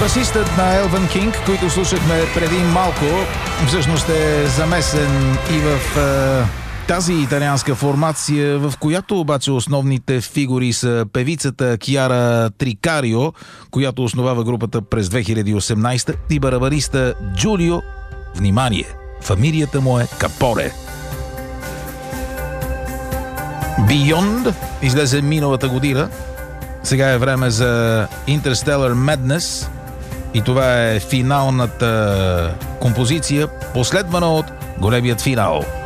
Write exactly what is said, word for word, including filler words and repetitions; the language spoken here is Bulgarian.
Басистът на Елвън Кинг, който слушахме преди малко, всъщност е замесен и в е, тази италианска формация, в която обаче основните фигури са певицата Киара Трикарио, която основава групата през две хиляди и осемнадесета, и барабаниста Джулио, внимание, фамилията му е Капоре. Beyond излезе миналата година. Сега е време за Interstellar Madness и това е финалната композиция, последвана от големият финал.